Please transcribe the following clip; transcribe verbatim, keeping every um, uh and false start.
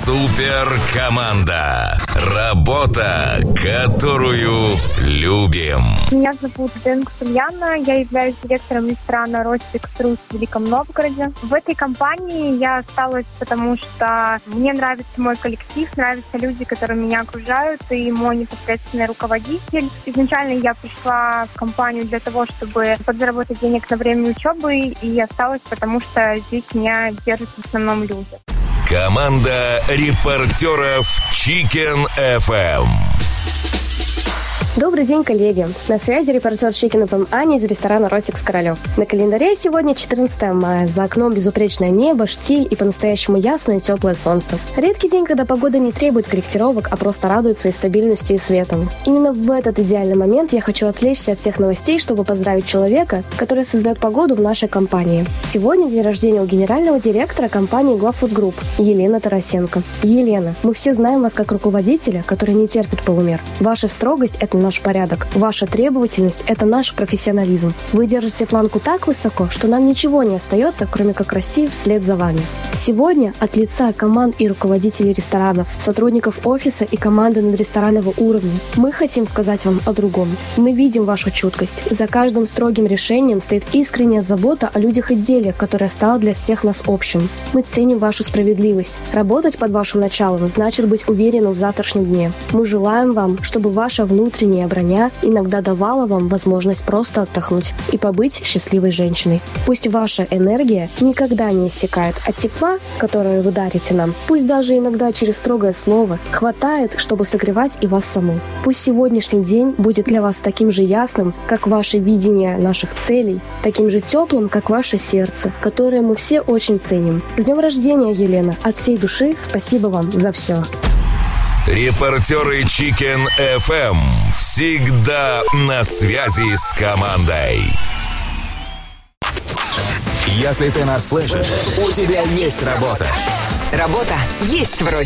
Суперкоманда. Работа, которую любим. Меня зовут Денкс Ульяна. Я являюсь директором ресторана «Ростик Струс» в Великом Новгороде. В этой компании я осталась, потому что мне нравится мой коллектив, нравятся люди, которые меня окружают, и мой непосредственный руководитель. Изначально я пришла в компанию для того, чтобы подзаработать денег на время учебы, и осталась, потому что здесь меня держат в основном люди. Команда репортеров Chicken эф эм. Добрый день, коллеги! На связи репортер Chicken эф эм Аня из ресторана «Ростик Королев». На календаре сегодня четырнадцатое мая. За окном безупречное небо, штиль и по-настоящему ясное теплое солнце. Редкий день, когда погода не требует корректировок, а просто радует своей стабильностью и светом. Именно в этот идеальный момент я хочу отвлечься от всех новостей, чтобы поздравить человека, который создает погоду в нашей компании. Сегодня день рождения у генерального директора компании Главфуд Групп Елены Тарасенко. Елена, мы все знаем вас как руководителя, который не терпит полумер. Ваша строгость – это наш порядок. Ваша требовательность – это наш профессионализм. Вы держите планку так высоко, что нам ничего не остается, кроме как расти вслед за вами. Сегодня от лица команд и руководителей ресторанов, сотрудников офиса и команды надресторанного уровня мы хотим сказать вам о другом. Мы видим вашу чуткость. За каждым строгим решением стоит искренняя забота о людях и деле, которое стало для всех нас общим. Мы ценим вашу справедливость. Работать под вашим началом значит быть уверенным в завтрашнем дне. Мы желаем вам, чтобы ваша внутренняя броня иногда давала вам возможность просто отдохнуть и побыть счастливой женщиной. Пусть ваша энергия никогда не иссякает, а тепла, которое вы дарите нам, пусть даже иногда через строгое слово, хватает, чтобы согревать и вас саму. Пусть сегодняшний день будет для вас таким же ясным, как ваше видение наших целей, таким же теплым, как ваше сердце, которое мы все очень ценим. С днем рождения, Елена! От всей души спасибо вам за все. Репортеры Chicken эф эм всегда на связи с командой. Если ты нас слышишь, у тебя есть работа. Работа есть в Ростике.